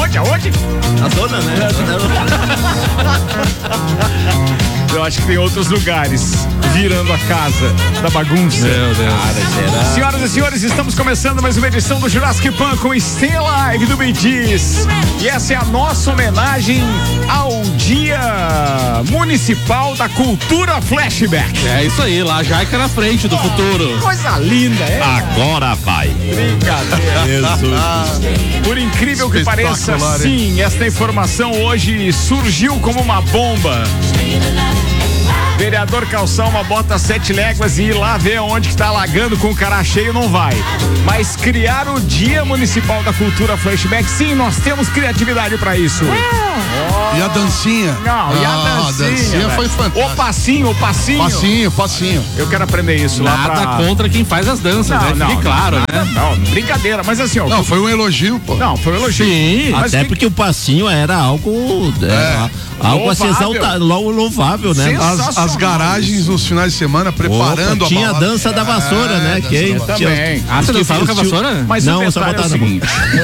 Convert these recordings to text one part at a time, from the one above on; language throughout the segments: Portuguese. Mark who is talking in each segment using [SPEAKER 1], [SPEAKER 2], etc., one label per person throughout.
[SPEAKER 1] Aonde?
[SPEAKER 2] A dona, né?
[SPEAKER 1] Eu acho que tem outros lugares virando a casa da bagunça.
[SPEAKER 2] Meu Deus. Cara, será?
[SPEAKER 1] Senhoras e senhores, estamos começando mais uma edição do Jurassic Pan com Stay Alive do Bee Gees. E essa é a nossa homenagem ao Dia Municipal da Cultura Flashback.
[SPEAKER 3] É isso aí, lá Jaica na frente do futuro.
[SPEAKER 1] Coisa linda, é?
[SPEAKER 2] Agora vai.
[SPEAKER 1] Brincadeira. Por incrível que pareça, sim, esta informação hoje surgiu como uma bomba. Vereador calçar uma bota 7 léguas e ir lá ver onde que tá alagando com o cara cheio não vai. Mas criar o Dia Municipal da Cultura Flashback, sim, nós temos criatividade pra isso.
[SPEAKER 4] E a dancinha?
[SPEAKER 1] Não, e a dancinha
[SPEAKER 4] foi fantástica.
[SPEAKER 1] O passinho. Eu quero aprender isso lá pra...
[SPEAKER 3] Nada contra quem faz as danças, né? Fique claro, né?
[SPEAKER 1] Não, brincadeira, mas assim, ó.
[SPEAKER 4] Não, foi um elogio, pô.
[SPEAKER 1] Não, foi um elogio.
[SPEAKER 3] Sim,
[SPEAKER 1] mas
[SPEAKER 2] até porque o passinho era algo algo a se exaltar, louvável, né?
[SPEAKER 4] As garagens nos finais de semana preparando a
[SPEAKER 2] tinha a
[SPEAKER 4] balada.
[SPEAKER 2] dança da vassoura, né? Quem
[SPEAKER 1] também.
[SPEAKER 3] Você não fala com a vassoura?
[SPEAKER 1] Mas
[SPEAKER 2] não,
[SPEAKER 1] o
[SPEAKER 2] só
[SPEAKER 1] detalhe é
[SPEAKER 2] botar
[SPEAKER 1] o seguinte.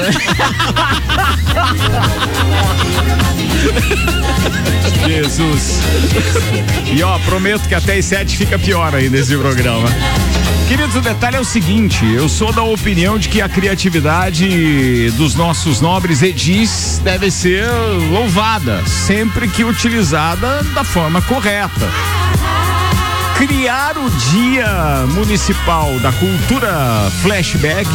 [SPEAKER 1] Jesus. E ó, prometo que até as 7 fica pior ainda esse programa. Queridos, o detalhe é o seguinte, eu sou da opinião de que a criatividade dos nossos nobres edis deve ser louvada, sempre que utilizada da forma correta. Criar o Dia Municipal da Cultura Flashback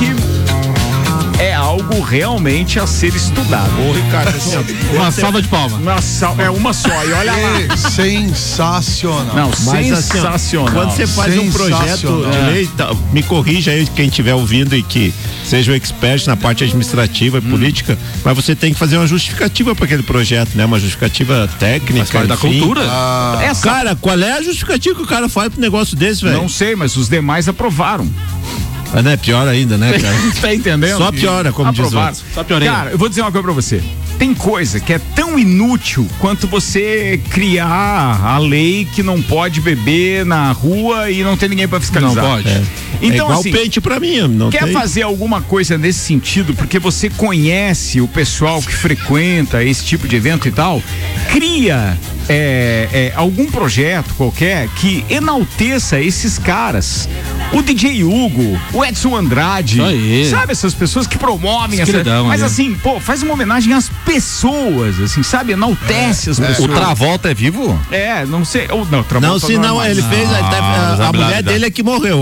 [SPEAKER 1] é algo realmente a ser estudado.
[SPEAKER 2] Ô, Ricardo,
[SPEAKER 3] uma salva de palma.
[SPEAKER 1] É uma só, e olha lá.
[SPEAKER 4] Sensacional.
[SPEAKER 1] Não,
[SPEAKER 2] mas
[SPEAKER 1] sensacional.
[SPEAKER 2] Assim, quando você faz um projeto de lei, me corrija aí quem estiver ouvindo e que seja um expert na parte administrativa e política, mas você tem que fazer uma justificativa para aquele projeto, né? Uma justificativa técnica,
[SPEAKER 3] da cultura.
[SPEAKER 2] Cara, qual é a justificativa que o cara faz pro negócio desse, velho?
[SPEAKER 1] Não sei, mas os demais aprovaram.
[SPEAKER 2] Mas não é pior ainda, né, cara?
[SPEAKER 1] Tá entendendo?
[SPEAKER 2] Só piora, como diz o outro.
[SPEAKER 3] Só piorei.
[SPEAKER 1] Cara, eu vou dizer uma coisa pra você. Tem coisa que é tão inútil quanto você criar a lei que não pode beber na rua e não tem ninguém pra fiscalizar.
[SPEAKER 3] Não pode.
[SPEAKER 1] Então,
[SPEAKER 2] igual
[SPEAKER 1] assim,
[SPEAKER 2] pente pra mim. Não
[SPEAKER 1] quer
[SPEAKER 2] tem.
[SPEAKER 1] fazer alguma coisa nesse sentido, porque você conhece o pessoal que frequenta esse tipo de evento e tal, cria algum projeto qualquer que enalteça esses caras. O DJ Hugo, o Edson Andrade, sabe, essas pessoas que promovem essa. Mas assim, pô, faz uma homenagem às pessoas, assim, sabe? Enaltece as pessoas.
[SPEAKER 5] O Travolta é vivo?
[SPEAKER 1] Não sei. Não, Travolta
[SPEAKER 2] não, se não, ele fez. A mulher dele é que morreu.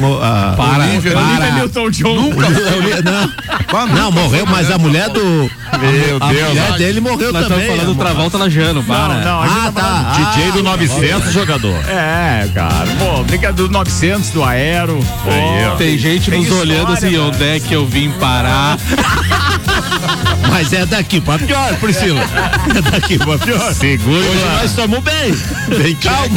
[SPEAKER 1] Olivia Newton John.
[SPEAKER 4] Nunca.
[SPEAKER 2] Não, morreu, mas a mulher do.
[SPEAKER 5] Meu
[SPEAKER 2] a
[SPEAKER 5] Deus.
[SPEAKER 2] mulher dele morreu
[SPEAKER 3] Nós
[SPEAKER 2] também.
[SPEAKER 3] estamos falando do Travolta Lajano, para.
[SPEAKER 5] DJ do 900, jogador.
[SPEAKER 1] Cara. Pô, brincadeira do 900, do Aero.
[SPEAKER 3] Tem gente nos olhando assim, onde é que eu vim parar?
[SPEAKER 2] Mas é daqui pra pior, Priscila. É daqui pra pior.
[SPEAKER 5] Segura.
[SPEAKER 2] Hoje nós estamos bem. Bem calmo.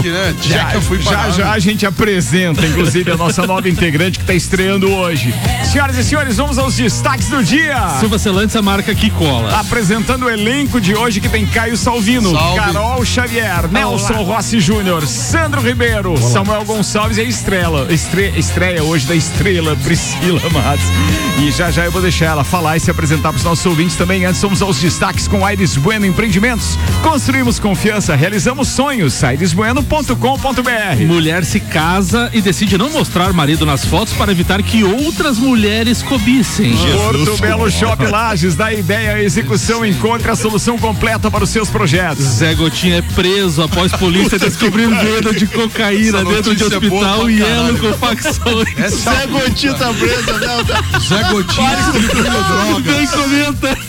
[SPEAKER 1] Já a gente apresenta, inclusive, a nossa nova integrante que está estreando hoje. Senhoras e senhores, vamos aos destaques do dia.
[SPEAKER 3] Silva Celantes, a marca que cola.
[SPEAKER 1] Apresentando o elenco de hoje que tem Caio Salvino, Carol Xavier, Nelson Rossi Júnior, Sandro Ribeiro, Samuel Gonçalves e a estreia hoje da estrela Priscila Matos. E já eu vou deixar ela falar e se apresentar para os nossos ouvintes também. Antes, vamos aos destaques com Aires Bueno Empreendimentos. Construímos confiança, realizamos sonhos. airesbueno.com.br.
[SPEAKER 3] Mulher se casa e decide não mostrar marido nas fotos para evitar que outras mulheres cobicem.
[SPEAKER 1] Porto Belo Shop Lages, da ideia à execução, encontre a solução completa para os seus projetos.
[SPEAKER 3] Zé Gotinha é preso após polícia descobrir venda de cocaína dentro de hospital e elo com facções.
[SPEAKER 2] Zé Gotinha tá preso, não, tá?
[SPEAKER 4] Zé Gotinha distribuindo droga.
[SPEAKER 3] Quem comenta?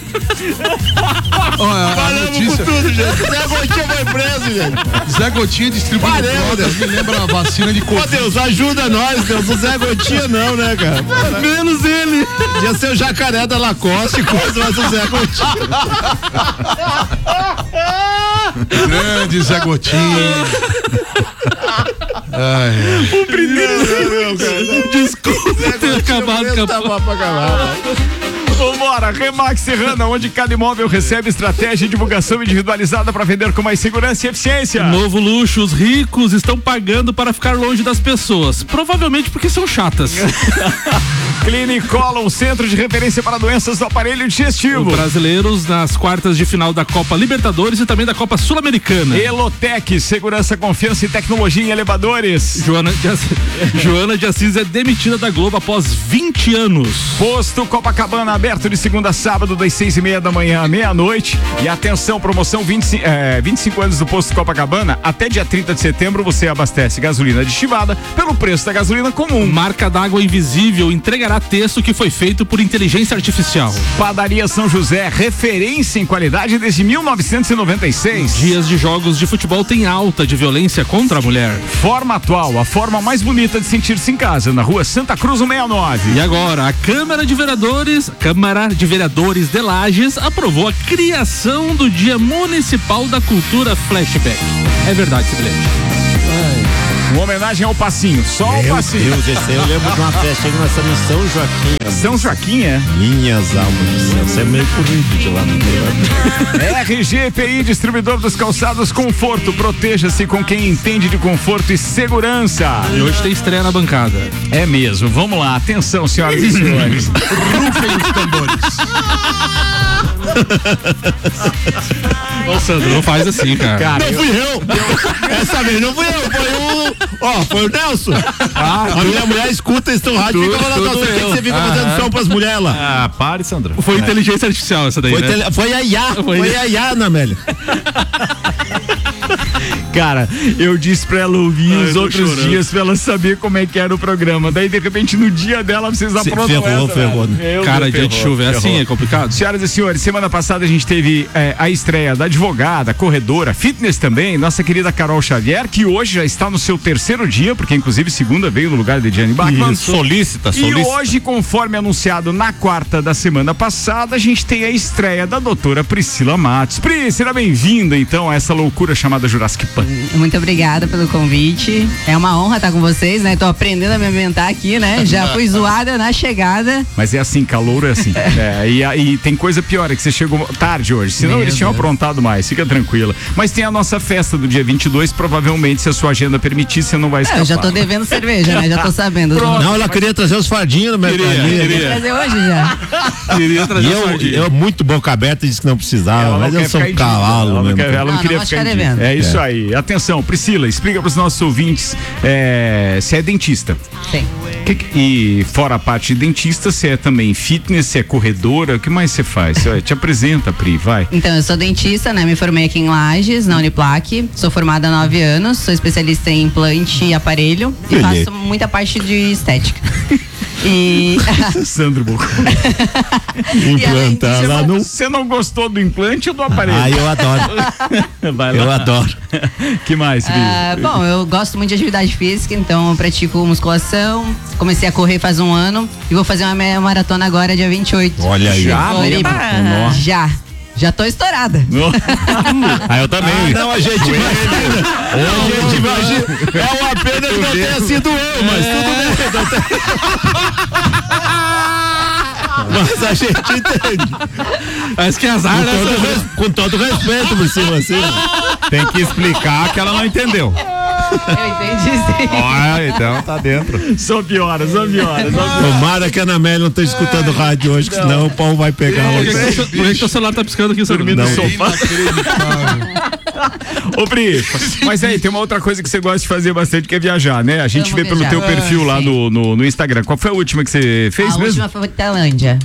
[SPEAKER 2] Paramos com tudo, gente. Zé Gotinha foi preso, gente.
[SPEAKER 4] Zé Gotinha distribuindo drogas, me lembra a vacina de Covid.
[SPEAKER 2] Pô, Deus, ajuda nós, Deus. O Zé Gotinha não, né, cara?
[SPEAKER 3] Menos ele.
[SPEAKER 2] Ia ser o jacaré da Lacoste e coisa, mas o Zé Gotinha.
[SPEAKER 4] Grande Zé Gotinha.
[SPEAKER 1] O primeiro.
[SPEAKER 3] Desculpa ter acabado com a...
[SPEAKER 1] Vambora, Remax Serrana, onde cada imóvel recebe estratégia e divulgação individualizada para vender com mais segurança e eficiência.
[SPEAKER 3] Novo luxo, os ricos estão pagando para ficar longe das pessoas, provavelmente porque são chatas.
[SPEAKER 1] Clinicola, um centro de referência para doenças do aparelho digestivo.
[SPEAKER 3] Brasileiros nas quartas de final da Copa Libertadores e também da Copa Sul-Americana.
[SPEAKER 1] Elotec, segurança, confiança e tecnologia em elevadores.
[SPEAKER 3] Joana de Assis é demitida da Globo após 20 anos.
[SPEAKER 1] Posto Copacabana, aberto de segunda a sábado, das 6:30 da manhã à meia-noite. E atenção, promoção 25 anos do Posto Copacabana. Até dia 30 de setembro você abastece gasolina aditivada pelo preço da gasolina comum.
[SPEAKER 3] Marca d'água invisível entregará texto que foi feito por inteligência artificial.
[SPEAKER 1] Padaria São José, referência em qualidade desde 1996.
[SPEAKER 3] Dias de jogos de futebol tem alta de violência contra a mulher.
[SPEAKER 1] Forma Atual, a forma mais bonita de sentir-se em casa, na rua Santa Cruz 169.
[SPEAKER 3] E agora, a Câmara de Vereadores de Lages aprovou a criação do Dia Municipal da Cultura Flashback. É verdade, esse bilhete.
[SPEAKER 1] Uma homenagem ao Passinho, só o Passinho.
[SPEAKER 2] Meu Deus, eu lembro de uma festa que nós estamos em São Joaquim.
[SPEAKER 1] São Joaquim, é?
[SPEAKER 2] Minhas almas do céu, você é meio corrido de lá no meio.
[SPEAKER 1] RGPI, distribuidor dos calçados Conforto, proteja-se com quem entende de conforto e segurança.
[SPEAKER 3] E hoje tem estreia na bancada.
[SPEAKER 1] É mesmo, vamos lá, atenção, senhoras e senhores. Rufem os tambores.
[SPEAKER 3] Ô, Sandro, não faz assim, cara.
[SPEAKER 2] Não fui eu. Essa vez não fui eu, foi o Nelson. A minha mulher escuta esse rádio e fica falando, nossa, o que você fica fazendo som pras mulheres lá?
[SPEAKER 5] Ah, pare, Sandro.
[SPEAKER 3] Foi inteligência artificial essa daí, né?
[SPEAKER 2] Foi a Iá, Ana Amélia.
[SPEAKER 1] Cara, eu disse pra ela ouvir os outros dias pra ela saber como é que era o programa. Daí, de repente, no dia dela, vocês aprontam
[SPEAKER 2] ferrou.
[SPEAKER 3] Cara, dia de chuva é assim, é complicado.
[SPEAKER 1] Senhoras e senhores, semana passada a gente teve a estreia da advogada, corredora, fitness também, nossa querida Carol Xavier, que hoje já está no seu terceiro dia, porque inclusive segunda veio no lugar de Diane Bachmann.
[SPEAKER 5] Solicita.
[SPEAKER 1] E hoje, conforme anunciado na quarta da semana passada, a gente tem a estreia da doutora Priscila Matos. Pri, seja bem-vinda então a essa loucura chamada Jurassic Park.
[SPEAKER 6] Muito obrigada pelo convite. É uma honra estar com vocês, né? Tô aprendendo a me ambientar aqui, né? Já fui zoada na chegada.
[SPEAKER 1] Mas é assim, calor é assim. E tem coisa pior, é que você chegou tarde hoje, senão eles tinham aprontado mais, fica tranquila. Mas tem a nossa festa do dia 22, provavelmente, se a sua agenda permitir, você não vai escapar.
[SPEAKER 6] Eu já tô devendo cerveja, né? Já tô sabendo.
[SPEAKER 1] Pronto.
[SPEAKER 2] Não, ela queria trazer os fardinhos no mercado.
[SPEAKER 6] Queria trazer hoje já.
[SPEAKER 3] Queria trazer os fardinhos.
[SPEAKER 2] Eu muito boca aberta e disse que não precisava, mas eu sou um cavalo mesmo.
[SPEAKER 1] Ela não queria ficar devendo. É isso aí. Atenção, Priscila, explica pros nossos ouvintes se é dentista.
[SPEAKER 6] Sim.
[SPEAKER 1] E fora a parte de dentista, você é também fitness, você é corredora, o que mais você faz? Te apresenta, Pri, vai.
[SPEAKER 6] Então, eu sou dentista, né? Me formei aqui em Lages, na Uniplac. Sou formada há 9 anos, sou especialista em implante e aparelho e faço muita parte de estética. E
[SPEAKER 1] Sandro Boco.
[SPEAKER 2] Implantar lá no.
[SPEAKER 1] Você não gostou do implante ou do aparelho?
[SPEAKER 2] Eu adoro. Eu adoro.
[SPEAKER 1] Que mais, Pri?
[SPEAKER 6] Bom, eu gosto muito de atividade física, então eu pratico musculação. Comecei a correr faz 1 ano e vou fazer uma meia maratona agora, dia 28.
[SPEAKER 2] Olha aí.
[SPEAKER 6] Já tô estourada.
[SPEAKER 5] Eu também.
[SPEAKER 2] Não, a gente imagina. É uma pena que não tenha sido eu, mas tudo bem. Mas a gente entende.
[SPEAKER 3] Acho que é azar, né?
[SPEAKER 2] Com todo respeito por cima, assim.
[SPEAKER 5] Tem que explicar que ela não entendeu.
[SPEAKER 6] Eu entendi, sim.
[SPEAKER 5] Então tá dentro.
[SPEAKER 1] Só piora.
[SPEAKER 2] Tomara que a Ana Amélia não esteja escutando rádio hoje, que senão o pau vai pegar.
[SPEAKER 3] Por que teu celular tá piscando aqui,
[SPEAKER 1] dormindo no sofá? Ô, Pri, mas aí, tem uma outra coisa que você gosta de fazer bastante, que é viajar, né? A gente vê pelo teu perfil lá no Instagram. Qual foi a última que você fez mesmo?
[SPEAKER 6] A última foi Tailândia.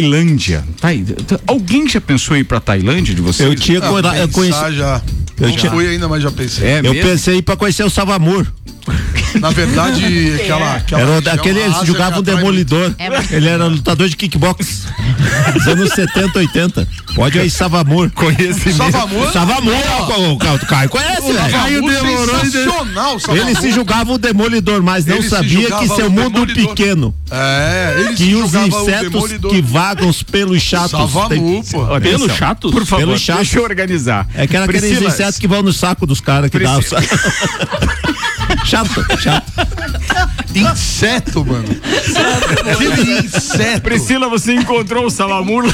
[SPEAKER 1] Alguém já pensou em ir pra Tailândia de vocês?
[SPEAKER 2] Eu tinha conhecido.
[SPEAKER 4] Já. Não fui ainda, mas já pensei.
[SPEAKER 2] Eu pensei em ir pra conhecer o Savamur.
[SPEAKER 4] Na verdade,
[SPEAKER 2] era daquele, eles jogavam um demolidor. Ele era lutador de kickbox. Dos anos 70, 80. Pode ir Savamur.
[SPEAKER 4] Conhece
[SPEAKER 2] Savamur. O Caio conhece, velho.
[SPEAKER 4] Caio demorou. Sensacional,
[SPEAKER 2] ele se julgava o demolidor, mas não sabia que seu mundo pequeno.
[SPEAKER 4] Ele
[SPEAKER 2] que os insetos que vagam pelos chatos.
[SPEAKER 3] Pelos chatos?
[SPEAKER 1] Por favor,
[SPEAKER 2] pelos chatos.
[SPEAKER 1] deixa eu organizar.
[SPEAKER 2] É que era aqueles insetos que vão no saco dos caras que dá o saco. Chato.
[SPEAKER 4] Inseto, mano. Que inseto.
[SPEAKER 1] Priscila, você encontrou o salamurro?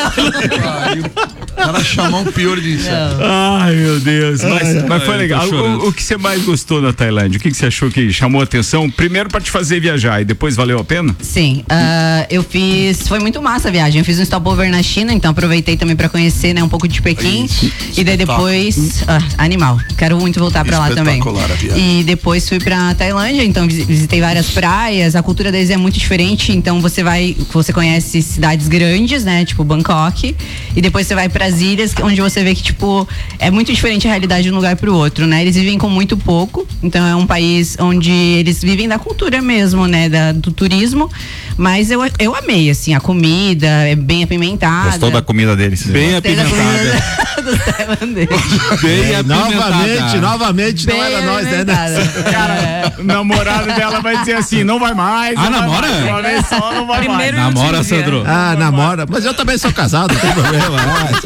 [SPEAKER 4] O cara chamar um pior de inseto.
[SPEAKER 1] Ai, meu Deus. Mas foi legal. O que você mais gostou na Tailândia? O que você achou que chamou a atenção? Primeiro pra te fazer viajar e depois valeu a pena?
[SPEAKER 6] Sim, foi muito massa a viagem. Eu fiz um stopover na China, então aproveitei também pra conhecer, né, um pouco de Pequim. E daí depois, animal. Quero muito voltar pra lá também. E depois fui pra Tailândia, então visitei várias praias. A cultura deles é muito diferente, então você conhece cidades grandes, né, tipo Bangkok, e depois você vai pras ilhas, onde você vê que, tipo, é muito diferente a realidade de um lugar pro outro, né? Eles vivem com muito pouco, então é um país onde eles vivem da cultura mesmo, né, do turismo, mas eu amei, assim, a comida é bem apimentada.
[SPEAKER 5] Gostou da comida deles?
[SPEAKER 1] Bem apimentada.
[SPEAKER 6] Dos tailandeses.
[SPEAKER 1] Bem apimentada.
[SPEAKER 2] Novamente, não era nós, né?
[SPEAKER 1] Cara, o namorado dela vai dizer assim, não vai mais.
[SPEAKER 3] Namora?
[SPEAKER 1] Uma vez só, não vai mais.
[SPEAKER 3] Namora, Sandro.
[SPEAKER 2] Namora. Mas eu também sou casado, não tem problema.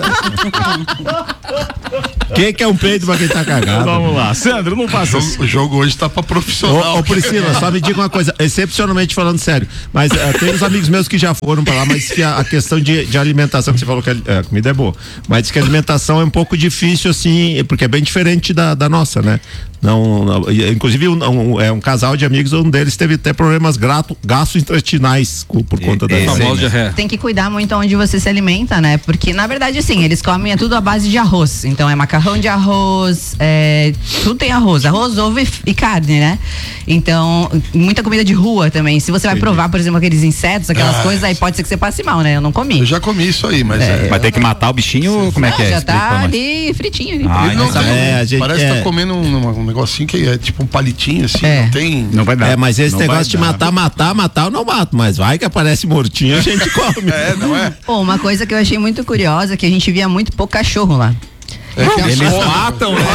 [SPEAKER 2] Quem que é um peito pra quem tá cagado?
[SPEAKER 1] Vamos lá, Sandro, não faça
[SPEAKER 4] O jogo hoje tá pra profissional.
[SPEAKER 2] Ô, Priscila, só me diga uma coisa, excepcionalmente falando sério, mas tem uns amigos meus que já foram pra lá, mas que a questão de alimentação, que você falou que a comida é boa, mas diz que a alimentação é um pouco difícil, assim, porque é bem diferente da nossa, né? Inclusive é um casal de amigos, um deles teve até problemas gastrointestinais por conta da
[SPEAKER 6] Tem que cuidar muito onde você se alimenta, né? Porque na verdade, assim, eles comem tudo à base de arroz. Então é macarrão de arroz, tudo tem arroz, ovo e carne, né? Então, muita comida de rua também. Se você vai provar, por exemplo, aqueles insetos, aquelas coisas, aí pode ser que você passe mal, né? Eu não comi.
[SPEAKER 4] Eu já comi isso aí, mas
[SPEAKER 5] Vai ter que matar o bichinho, como é que é?
[SPEAKER 6] Já tá ali fritinho.
[SPEAKER 4] Parece que tá comendo um negocinho que é tipo um palitinho assim, não tem.
[SPEAKER 2] Não vai dar. Mas esse negócio de matar, eu não mato, mas vai que aparece mortinho, a gente come.
[SPEAKER 4] Não é?
[SPEAKER 6] Pô, uma coisa que eu achei muito curiosa, que a gente via muito pouco cachorro lá.
[SPEAKER 5] Eles matam, né?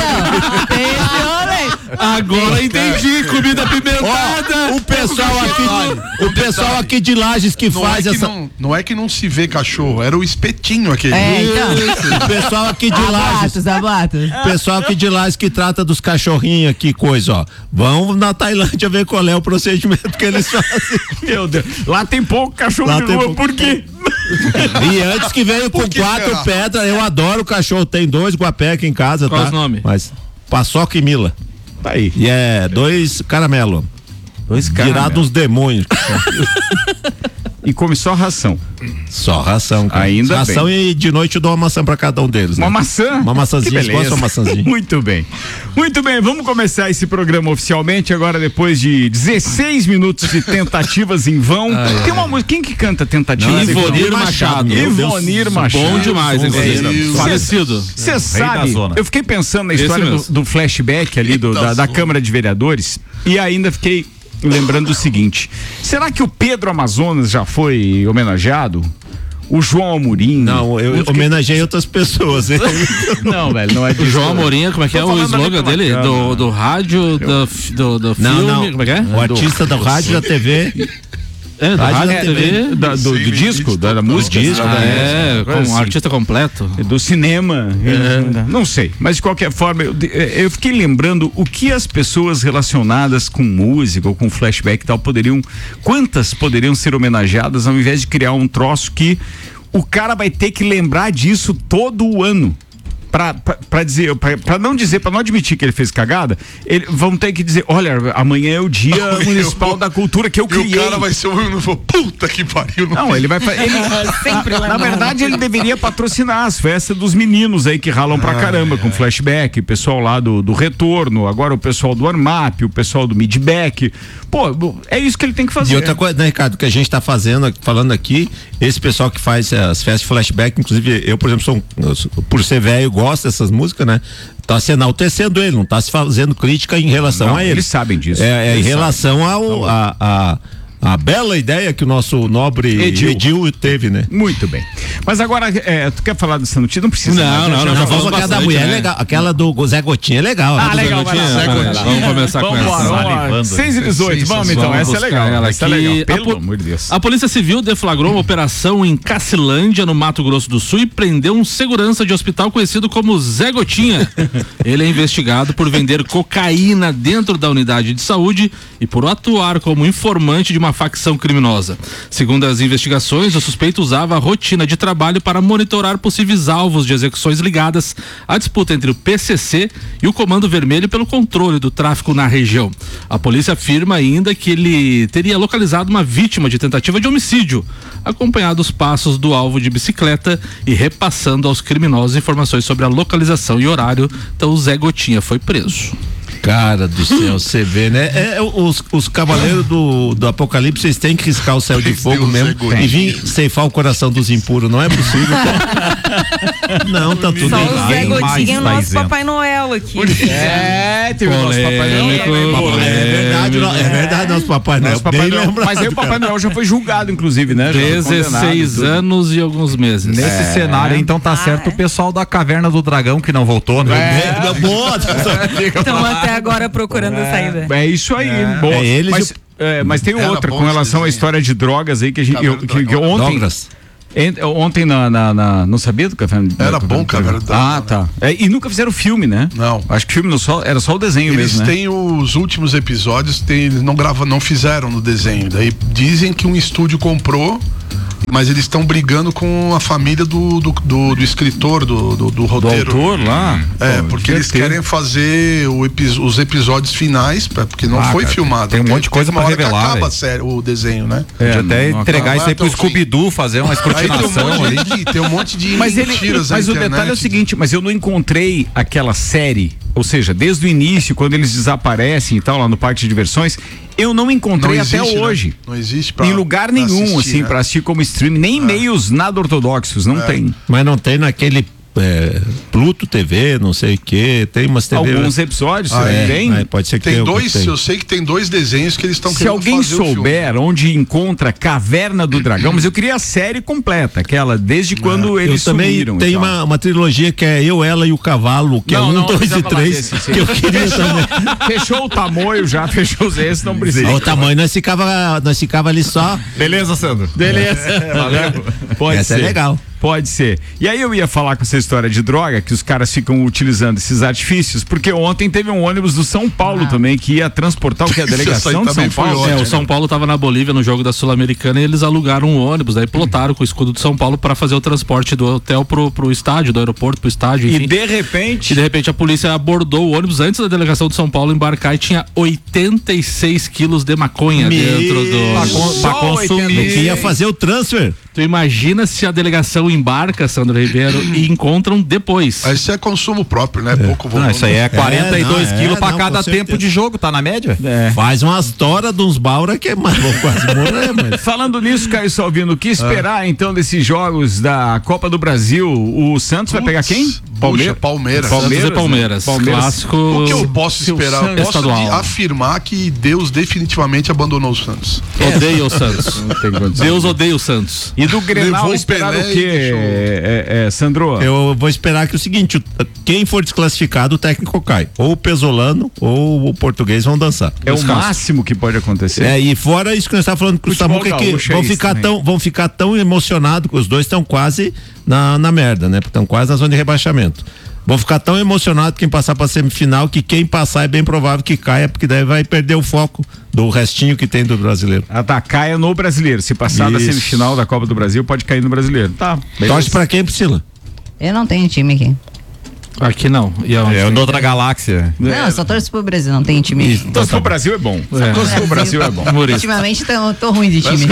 [SPEAKER 3] Agora entendi, comida apimentada.
[SPEAKER 2] O pessoal aqui de Lages que faz essa.
[SPEAKER 4] Não é que não se vê cachorro, era o espetinho aquele.
[SPEAKER 2] O pessoal aqui de Lages. O pessoal aqui de Lages que trata dos cachorrinhos aqui, coisa, ó. Vão na Tailândia ver qual é o procedimento que eles fazem.
[SPEAKER 1] Meu Deus. Lá tem pouco cachorro de rua, por quê?
[SPEAKER 2] E antes que veio com 4 pedras, eu adoro o cachorro. Tem 2 guapé aqui em casa,
[SPEAKER 3] Qual
[SPEAKER 2] tá?
[SPEAKER 3] os nomes?
[SPEAKER 2] Mas Paçoca e Mila.
[SPEAKER 1] Tá aí.
[SPEAKER 2] E 2 caramelo.
[SPEAKER 1] 2 caramelo.
[SPEAKER 2] Virado uns demônios.
[SPEAKER 1] E come só ração.
[SPEAKER 2] Só ração. Cara.
[SPEAKER 1] Ainda
[SPEAKER 2] ração
[SPEAKER 1] bem.
[SPEAKER 2] E de noite eu dou uma maçã pra cada um deles.
[SPEAKER 1] Uma
[SPEAKER 2] né?
[SPEAKER 1] maçã?
[SPEAKER 2] Uma maçãzinha, gosta de uma maçãzinha.
[SPEAKER 1] Muito bem. Muito bem, vamos começar esse programa oficialmente agora depois de 16 minutos de tentativas em vão. Tem uma música, quem que canta tentativa?
[SPEAKER 3] Ivonir Machado.
[SPEAKER 1] Ivonir Machado.
[SPEAKER 3] Bom demais, falecido.
[SPEAKER 1] Você sabe, eu fiquei pensando na história do flashback ali da Câmara de Vereadores e ainda fiquei lembrando o seguinte, será que o Pedro Amazonas já foi homenageado? O João Amorim?
[SPEAKER 2] Não, eu homenageei outras pessoas.
[SPEAKER 1] Não, velho, não é disso.
[SPEAKER 3] O João Amorim, como é que é o slogan dele? Do rádio, do filme,
[SPEAKER 2] não.
[SPEAKER 3] Como é que é?
[SPEAKER 2] O artista do rádio, da TV.
[SPEAKER 3] Do rádio, da TV.
[SPEAKER 1] Do disco, da música.
[SPEAKER 3] Com um artista completo.
[SPEAKER 1] Do cinema. Não sei, mas de qualquer forma, eu fiquei lembrando o que as pessoas relacionadas com música ou com flashback e tal quantas poderiam ser homenageadas ao invés de criar um troço que o cara vai ter que lembrar disso todo o ano. Pra não admitir que ele fez cagada, vão ter que dizer, olha, amanhã é o dia municipal da cultura que eu criei.
[SPEAKER 4] E o cara vai ser puta que pariu.
[SPEAKER 1] Não, ele vai sempre na verdade, ele deveria patrocinar as festas dos meninos aí que ralam pra caramba com flashback, o pessoal lá do Retorno, agora o pessoal do Armap, o pessoal do Midback. Pô, é isso que ele tem que fazer.
[SPEAKER 2] E outra coisa, né, Ricardo, que a gente tá falando aqui, esse pessoal que faz as festas de flashback, inclusive eu, por exemplo, por ser velho, gosto dessas músicas, né? Tá se enaltecendo ele, não tá se fazendo crítica em relação a ele.
[SPEAKER 1] Eles sabem disso.
[SPEAKER 2] Em relação A bela ideia que o nosso nobre Edil teve, né?
[SPEAKER 1] Muito bem. Mas agora, tu quer falar dessa notícia? Não precisa.
[SPEAKER 2] Não, vamos aquela da mulher, né? Legal. Aquela do Zé Gotinha é legal.
[SPEAKER 1] Legal.
[SPEAKER 3] Vamos começar com essa.
[SPEAKER 1] 6h18, vamos então, essa é legal. Essa é legal, pelo amor de Deus.
[SPEAKER 3] A Polícia Civil deflagrou uma operação em Cacilândia, no Mato Grosso do Sul, e prendeu um segurança de hospital conhecido como Zé Gotinha. Ele é investigado por vender cocaína dentro da unidade de saúde e por atuar como informante de uma facção criminosa. Segundo as investigações, o suspeito usava a rotina de trabalho para monitorar possíveis alvos de execuções ligadas à disputa entre o PCC e o Comando Vermelho pelo controle do tráfico na região. A polícia afirma ainda que ele teria localizado uma vítima de tentativa de homicídio, acompanhado os passos do alvo de bicicleta e repassando aos criminosos informações sobre a localização e horário. Então o Zé Gotinha foi preso.
[SPEAKER 2] Cara do céu, você vê, né? Os cavaleiros do Apocalipse, eles têm que riscar o céu de fogo mesmo e vir ceifar o coração dos impuros, não é possível. Não, tá tudo
[SPEAKER 7] só errado. Só o Zé Gotinha é o nosso Papai Noel aqui.
[SPEAKER 1] Teve o nosso Papai Noel.
[SPEAKER 2] É verdade, nosso Papai Noel.
[SPEAKER 1] Mas aí o Papai Noel já foi julgado, inclusive, né?
[SPEAKER 3] 16 anos e alguns meses.
[SPEAKER 5] Nesse cenário, então tá certo o pessoal da Caverna do Dragão que não voltou, né?
[SPEAKER 7] Então até agora procurando a saída.
[SPEAKER 1] É isso aí, boa. Mas tem outra com relação à história de drogas aí que a gente que ontem. Ontem não sabia do Café?
[SPEAKER 4] Era bom, cara.
[SPEAKER 1] Tá. E nunca fizeram filme, né?
[SPEAKER 4] Não.
[SPEAKER 1] Acho que filme era só o desenho mesmo, né?
[SPEAKER 4] Eles têm os últimos episódios, eles não fizeram no desenho. Daí dizem que um estúdio comprou, mas eles estão brigando com a família do escritor, do roteiro.
[SPEAKER 1] Do autor lá?
[SPEAKER 4] Porque eles querem fazer os episódios finais, porque não foi filmado.
[SPEAKER 5] Tem um monte de coisa pra revelar.
[SPEAKER 4] Acaba o desenho, né?
[SPEAKER 5] Podia até entregar isso aí pro Scooby-Doo, fazer uma escrutinação ali.
[SPEAKER 4] Tem um monte de mentiras.
[SPEAKER 1] Mas o detalhe é o seguinte, mas eu não encontrei aquela série, ou seja, desde o início, quando eles desaparecem e tal, lá no parque de diversões, eu não encontrei até hoje.
[SPEAKER 4] Não existe
[SPEAKER 1] em lugar nenhum, assistir, assim, pra assistir como streaming, nem meios nada ortodoxos, não tem.
[SPEAKER 2] Mas não tem naquele Pluto TV, não sei o que, tem umas TV.
[SPEAKER 1] Alguns episódios, tem?
[SPEAKER 2] Pode ser que
[SPEAKER 4] tem dois, eu sei que tem 2 desenhos que eles estão querendo fazer.
[SPEAKER 1] Se alguém souber onde encontra Caverna do Dragão, mas eu queria a série completa, aquela, desde quando eles sumiram.
[SPEAKER 2] Tem uma trilogia que é Eu, Ela e o Cavalo, que é 1, 2 e 3, que eu queria também.
[SPEAKER 1] Fechou o tamanho já, fechou esse, não precisa.
[SPEAKER 2] O tamanho nós ficava ali só.
[SPEAKER 1] Beleza, Sandro? Beleza. Valeu. Pode
[SPEAKER 2] Essa
[SPEAKER 1] ser.
[SPEAKER 2] É legal.
[SPEAKER 1] Pode ser. E aí eu ia falar com essa história de droga, que os caras ficam utilizando esses artifícios, porque ontem teve um ônibus do São Paulo também, que ia transportar o que? A delegação de São Paulo?
[SPEAKER 3] O São Paulo tava na Bolívia no jogo da Sul-Americana e eles alugaram um ônibus, daí plotaram com o escudo de São Paulo para fazer o transporte do hotel pro estádio, do aeroporto pro estádio, enfim.
[SPEAKER 1] E de repente
[SPEAKER 3] a polícia abordou o ônibus antes da delegação de São Paulo embarcar e tinha 86 quilos de maconha dentro do...
[SPEAKER 2] Pra consumir. Que ia fazer o transfer.
[SPEAKER 3] Tu imagina se a delegação embarca, Sandro Ribeiro, e encontram depois.
[SPEAKER 4] Isso é consumo próprio, né? Pouco volume.
[SPEAKER 5] Isso aí é 42 quilos pra cada tempo de jogo, tá na média?
[SPEAKER 2] Faz umas toras de uns baura que é mais quase morrer, mas...
[SPEAKER 1] Falando nisso, Caio Salvino, o que esperar então desses jogos da Copa do Brasil? O Santos vai pegar quem?
[SPEAKER 4] Palmeiras.
[SPEAKER 3] Santos e Palmeiras. Clássico.
[SPEAKER 4] O que eu posso esperar? Eu posso afirmar que Deus definitivamente abandonou o Santos.
[SPEAKER 3] Odeia o Santos. Deus odeia o Santos.
[SPEAKER 1] E do Grenal esperar o quê, Sandro?
[SPEAKER 2] Eu vou esperar que o seguinte, quem for desclassificado, o técnico cai. Ou o Pesolano ou o português vão dançar.
[SPEAKER 1] É o máximo que pode acontecer.
[SPEAKER 2] E fora isso que nós estávamos falando com o Samuca, que vão ficar tão emocionados que os dois estão quase na merda, né? Estão quase na zona de rebaixamento. Vão ficar tão emocionados quem passar para semifinal, que quem passar é bem provável que caia, porque daí vai perder o foco do restinho que tem do brasileiro.
[SPEAKER 1] Caia no brasileiro. Se passar da semifinal da Copa do Brasil, pode cair no brasileiro. Tá.
[SPEAKER 2] Torce pra quem, Priscila?
[SPEAKER 6] Eu não tenho time aqui.
[SPEAKER 3] Aqui não.
[SPEAKER 5] É outra galáxia.
[SPEAKER 6] Não, eu só torço pro Brasil, não tem time.
[SPEAKER 1] Torço pro Brasil é bom. Torço pro Brasil é bom.
[SPEAKER 6] Ultimamente tô ruim de time.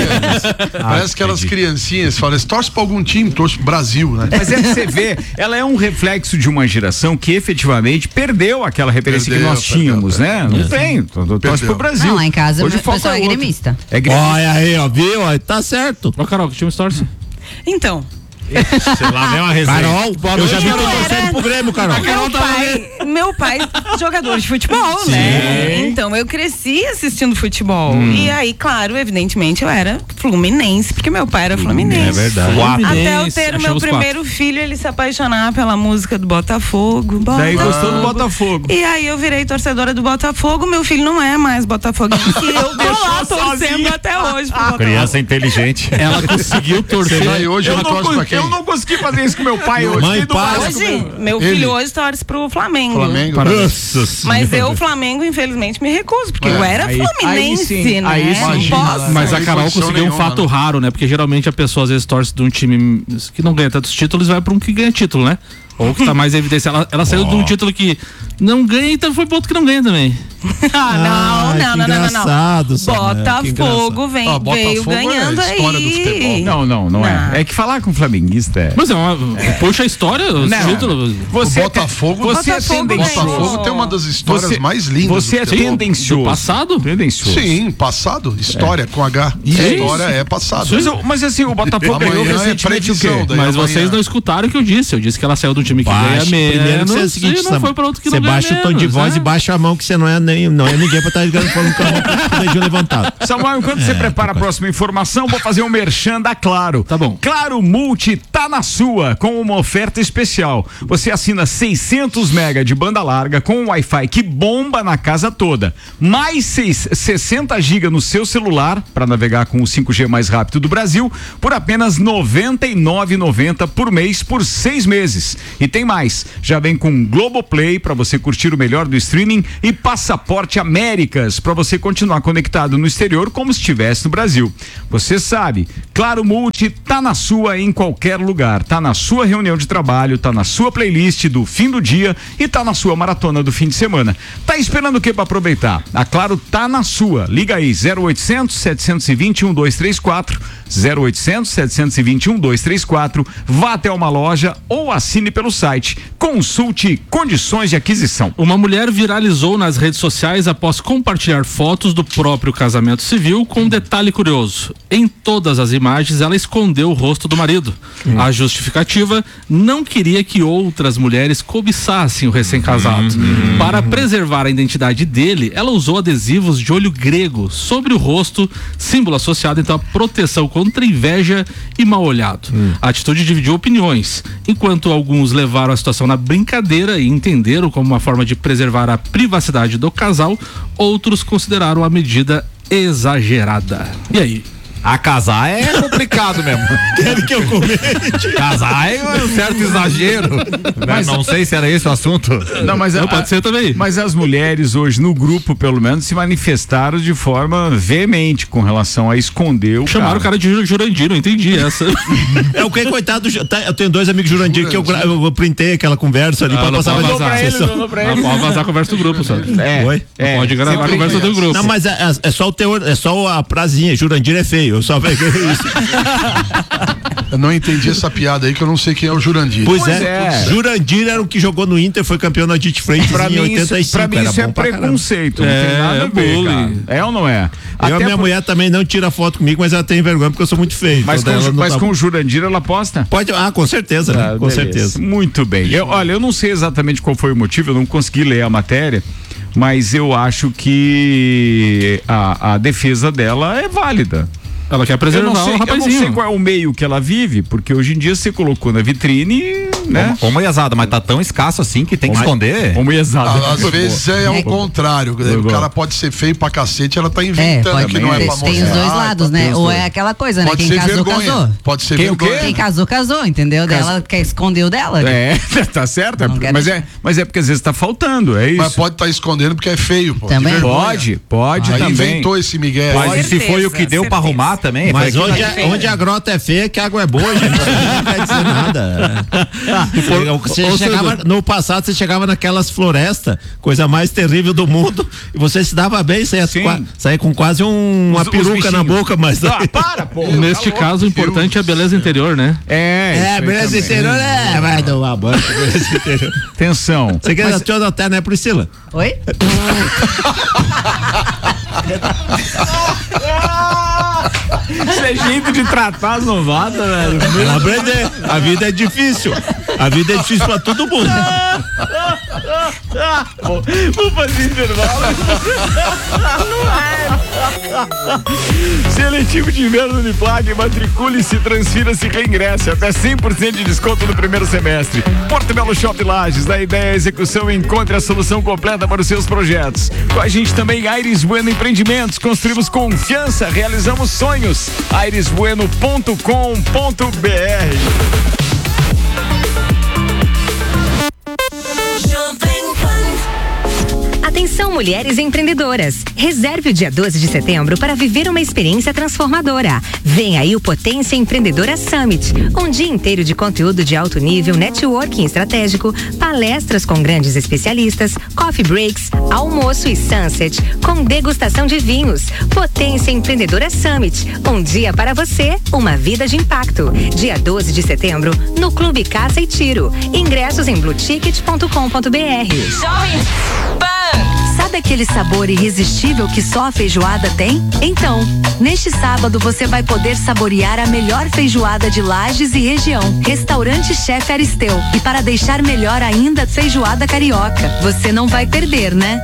[SPEAKER 4] Parece aquelas criancinhas falam, torce pra algum time, torce pro Brasil, né?
[SPEAKER 1] Mas você vê, ela é um reflexo de uma geração que efetivamente perdeu aquela referência que nós tínhamos, né? Não tem. Torce pro Brasil.
[SPEAKER 6] Não, lá em casa o pessoal é gremista.
[SPEAKER 2] Olha aí, ó, viu? Tá certo.
[SPEAKER 3] Ô, Carol, que time torce?
[SPEAKER 7] Então,
[SPEAKER 2] Sei lá, vem uma resenha. Carol, eu já vi torcendo pro Grêmio, Carol.
[SPEAKER 7] Meu pai, jogador de futebol, né? Então eu cresci assistindo futebol. E aí, claro, evidentemente eu era fluminense, porque meu pai era fluminense.
[SPEAKER 2] É verdade.
[SPEAKER 7] Até eu ter o meu primeiro filho, ele se apaixonar pela música do Botafogo.
[SPEAKER 1] Daí gostou do Botafogo.
[SPEAKER 7] E aí eu virei torcedora do Botafogo, meu filho não é mais botafoguense. Eu tô lá torcendo até hoje pro Botafogo.
[SPEAKER 5] Criança inteligente.
[SPEAKER 3] Ela conseguiu torcer.
[SPEAKER 4] Hoje
[SPEAKER 1] eu não consegui fazer isso com meu pai hoje.
[SPEAKER 2] Mãe, pai.
[SPEAKER 7] Hoje, meu filho hoje torce pro Flamengo.
[SPEAKER 2] Nossa.
[SPEAKER 7] Mas eu, o Flamengo, infelizmente, me recuso, porque eu era fluminense, né?
[SPEAKER 1] Aí sim.
[SPEAKER 7] Posso.
[SPEAKER 3] Mas a Carol conseguiu um fato raro, né? Porque geralmente a pessoa às vezes torce de um time que não ganha tantos títulos e vai pra um que ganha título, né? Ou que tá mais em evidência. Ela saiu de um título que não ganha, então foi pro outro que não ganha também.
[SPEAKER 7] Não. Botafogo veio ganhando aí.
[SPEAKER 1] Não é. É que falar com flamenguista é.
[SPEAKER 3] Mas puxa a história, o título.
[SPEAKER 4] Botafogo tem uma das histórias mais lindas.
[SPEAKER 1] Você é tendencioso.
[SPEAKER 3] Do passado?
[SPEAKER 1] Tendencioso.
[SPEAKER 4] Sim, passado. História com H. História é passado.
[SPEAKER 1] Mas assim, o Botafogo ganhou recentemente o quê?
[SPEAKER 3] Mas vocês não escutaram o que eu disse. Eu disse que ela saiu do time que ganha menos.
[SPEAKER 2] Primeiro que é o seguinte,
[SPEAKER 3] não foi pra outro que
[SPEAKER 2] você
[SPEAKER 3] não ganha
[SPEAKER 2] baixa o tom de voz e baixa a mão, que você não é ninguém pra estar ligando falando com a mão com o dedinho levantado.
[SPEAKER 1] Samuel, enquanto você prepara a próxima informação, vou fazer um merchan da Claro.
[SPEAKER 3] Tá bom.
[SPEAKER 1] Claro Multi tá na sua, com uma oferta especial. Você assina 600 mega de banda larga com um Wi-Fi que bomba na casa toda. Mais 60 GB no seu celular, para navegar com o 5G mais rápido do Brasil, por apenas R$ 99,90 por mês, por 6 meses. E tem mais, já vem com Globoplay para você curtir o melhor do streaming e Passaporte Américas para você continuar conectado no exterior como se estivesse no Brasil. Você sabe, Claro Multi tá na sua em qualquer lugar, tá na sua reunião de trabalho, tá na sua playlist do fim do dia e tá na sua maratona do fim de semana. Tá esperando o que para aproveitar? A Claro tá na sua. Liga aí 0800 720 1234, 0800 720 1234, vá até uma loja ou assine pelo site. Consulte condições de aquisição.
[SPEAKER 3] Uma mulher viralizou nas redes sociais após compartilhar fotos do próprio casamento civil com um detalhe curioso. Em todas as imagens, ela escondeu o rosto do marido. A justificativa: não queria que outras mulheres cobiçassem o recém-casado. Para preservar a identidade dele, ela usou adesivos de olho grego sobre o rosto, símbolo associado então à proteção contra inveja e mal-olhado. A atitude dividiu opiniões. Enquanto alguns levaram a situação na brincadeira e entenderam como uma forma de preservar a privacidade do casal, outros consideraram a medida exagerada. E aí?
[SPEAKER 5] A casar é complicado mesmo.
[SPEAKER 2] Quer que eu comente?
[SPEAKER 5] Casar é um certo exagero. Mas não sei se era esse o assunto.
[SPEAKER 1] Não, mas
[SPEAKER 3] pode ser também.
[SPEAKER 1] Mas as mulheres hoje, no grupo, pelo menos, se manifestaram de forma veemente com relação a esconder o
[SPEAKER 3] Chamaram o cara de Jurandir, não entendi essa.
[SPEAKER 2] É o que, coitado, eu tenho 2 amigos Jurandir que eu printei aquela conversa ali pra passar.
[SPEAKER 3] Não pode vazar a conversa do grupo, sabe? Pode gravar a conversa do grupo.
[SPEAKER 2] Não, mas é só o teor, é só a prazinha. Jurandir é feio. Eu só peguei isso.
[SPEAKER 4] Eu não entendi essa piada aí, que eu não sei quem é o Jurandir.
[SPEAKER 2] Pois é. Jurandir era o que jogou no Inter, foi campeão na Dite Freitas em 85.
[SPEAKER 1] Pra mim isso é preconceito. Não tem nada a ver, cara. É ou não é?
[SPEAKER 2] Minha mulher também não tira foto comigo, mas ela tem vergonha porque eu sou muito feio.
[SPEAKER 1] Mas com o Jurandir ela posta?
[SPEAKER 2] Pode, com certeza, né? Com certeza.
[SPEAKER 1] Muito bem. Eu não sei exatamente qual foi o motivo, eu não consegui ler a matéria, mas eu acho que a defesa dela é válida.
[SPEAKER 3] Ela quer preservar o rapazinho.
[SPEAKER 1] Eu não sei qual é o meio que ela vive, porque hoje em dia você colocou na vitrine, né?
[SPEAKER 5] Homoiazada, mas tá tão escasso assim que tem que esconder.
[SPEAKER 1] Homoiazada.
[SPEAKER 4] Às vezes é o contrário. O cara pode ser feio pra cacete, ela tá inventando que não é pra mostrar.
[SPEAKER 6] Tem os dois lados, né? Ou é aquela coisa, né? Quem casou, casou.
[SPEAKER 4] Pode ser vergonha.
[SPEAKER 6] Quem casou, casou, entendeu? Ela quer esconder o dela.
[SPEAKER 1] Tá certo. Mas é porque às vezes tá faltando, é isso.
[SPEAKER 4] Mas pode estar escondendo porque é feio, pô.
[SPEAKER 6] Também?
[SPEAKER 1] Pode
[SPEAKER 4] aí
[SPEAKER 1] também.
[SPEAKER 4] Inventou esse Miguel.
[SPEAKER 5] Mas se foi o que deu pra arrumar também.
[SPEAKER 2] Mas onde a grota é feia, que a água é boa, gente. Não quer dizer nada. No passado, você chegava naquelas florestas, coisa mais terrível do mundo, e você se dava bem, saía com quase uma peruca na boca, mas...
[SPEAKER 1] Pô.
[SPEAKER 3] Neste caso, o importante é a beleza interior, né?
[SPEAKER 2] Beleza interior vai dar uma banca, beleza interior.
[SPEAKER 1] Atenção.
[SPEAKER 2] Você quer assistir da terra, né, Priscila?
[SPEAKER 6] Oi?
[SPEAKER 1] Isso é jeito de tratar as novatas, velho.
[SPEAKER 2] Vamos aprender. A vida é difícil. A vida é difícil pra todo mundo.
[SPEAKER 1] Vou fazer intervalo. Seletivo de inverno Uniplac, matricule-se, transfira-se e reingresse. Até 100% de desconto no primeiro semestre. Porto Belo Shopping Lages, da ideia à execução, encontre a solução completa para os seus projetos. Com a gente também Aires Bueno Empreendimentos, construímos confiança, realizamos sonhos. airesbueno.com.br.
[SPEAKER 8] Atenção, mulheres empreendedoras. Reserve o dia 12 de setembro para viver uma experiência transformadora. Vem aí o Potência Empreendedora Summit. Um dia inteiro de conteúdo de alto nível, networking estratégico, palestras com grandes especialistas, coffee breaks, almoço e sunset, com degustação de vinhos. Potência Empreendedora Summit. Um dia para você, uma vida de impacto. Dia 12 de setembro, no Clube Caça e Tiro. Ingressos em blueticket.com.br.
[SPEAKER 9] Sabe aquele sabor irresistível que só a feijoada tem? Então, neste sábado você vai poder saborear a melhor feijoada de Lages e região. Restaurante Chefe Aristeu. E para deixar melhor ainda, feijoada carioca. Você não vai perder, né?